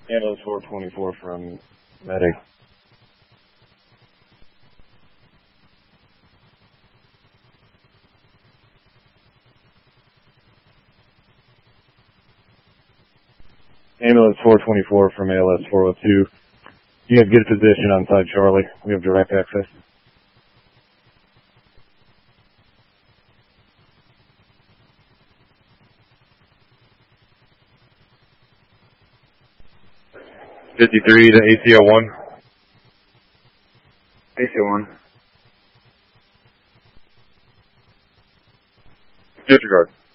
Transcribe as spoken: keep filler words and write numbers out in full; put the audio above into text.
Ambulance four twenty-four from Medic. Ambulance four twenty-four from A L S four oh two. You have good position on side Charlie. We have direct access. fifty-three to A C O one. A C O one. Disregard.